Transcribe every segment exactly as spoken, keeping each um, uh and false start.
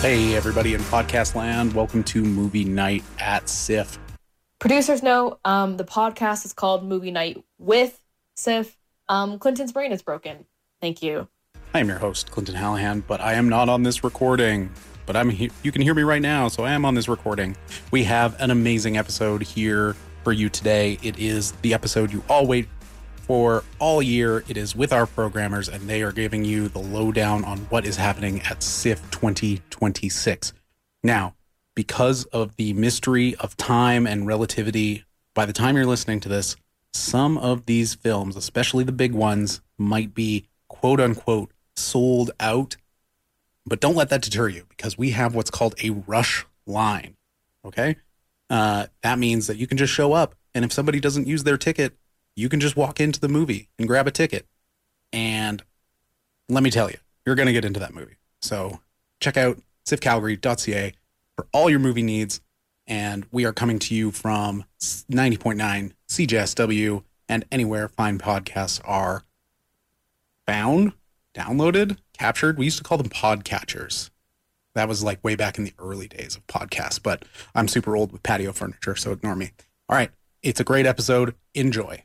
Hey, everybody in podcast land. Welcome to Movie Night at S I F. Producers know um, the podcast is called Movie Night with S I F. Um, Clinton's brain is broken. Thank you. I am your host, Clinton Hallahan, but I am not on this recording. But I'm he- you can hear me right now, so I am on this recording. We have an amazing episode here for you today. It is the episode you all wait for all year. It is with our programmers, and they are giving you the lowdown on what is happening at S I F twenty twenty-six. Now, because of the mystery of time and relativity, by the time you're listening to this, some of these films, especially the big ones, might be quote unquote sold out. But don't let that deter you, because we have what's called a rush line. Okay? Uh, that means that you can just show up, and if somebody doesn't use their ticket, you can just walk into the movie and grab a ticket. And let me tell you, you're going to get into that movie. So check out S I F Calgary dot C A for all your movie needs. And we are coming to you from ninety point nine C J S W and anywhere fine podcasts are found, downloaded, captured. We used to call them podcatchers. That was like way back in the early days of podcasts, but I'm super old with patio furniture, so ignore me. All right. It's a great episode. Enjoy.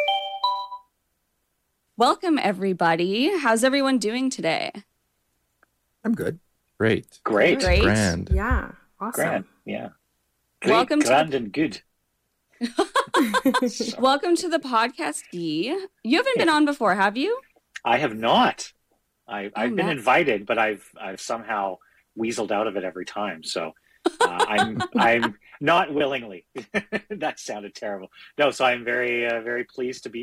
Welcome, everybody. How's everyone doing today? I'm good. Great. Great. Great. Grand. Yeah, awesome. Grand. Yeah. Great, Welcome to grand the- and good. So, Welcome to the podcast, Guy. You haven't been on before, have you? I have not. I, I've Oh, been Matt. invited, but I've I've somehow weaseled out of it every time. So uh, I'm I'm not willingly. That sounded terrible. No, so I'm very uh, very pleased to be